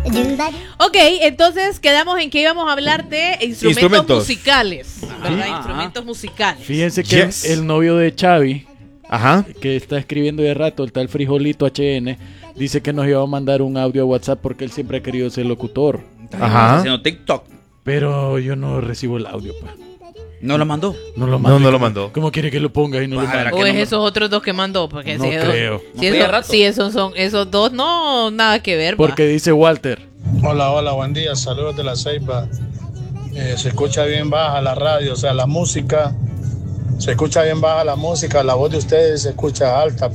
Ok, entonces quedamos en que íbamos a hablar de instrumentos musicales, ¿verdad? Instrumentos musicales. Fíjense que el novio de Xavi, ajá, que está escribiendo de rato, el tal Frijolito HN, dice que nos iba a mandar un audio a WhatsApp porque él siempre ha querido ser locutor. Ajá. Haciendo TikTok. Pero yo no recibo el audio, pa. ¿No lo mandó? No lo mandó. No lo mandó. ¿Cómo quiere que lo ponga y no lo manda? O es esos otros dos que mandó, porque no creo. Si esos son esos dos, no, nada que ver. Porque dice Walter. Hola, buen día, saludos de La Ceiba. Se escucha bien baja la radio, o sea, la música, se escucha bien baja la música, la voz de ustedes se escucha alta.